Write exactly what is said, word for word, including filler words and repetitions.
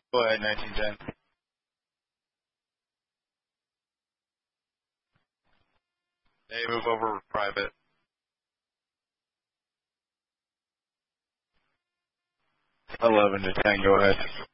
Go ahead, nineteen ten. They move over private. eleven to ten, go ahead.